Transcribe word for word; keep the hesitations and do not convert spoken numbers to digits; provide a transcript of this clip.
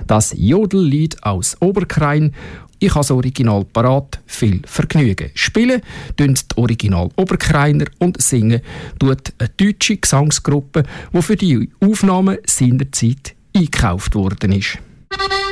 Das Jodellied aus Oberkrain. Ich habe das Original parat, viel Vergnügen. Spielen tun die Original Oberkrainer und singen tut eine deutsche Gesangsgruppe, die für die Aufnahme seinerzeit eingekauft worden ist.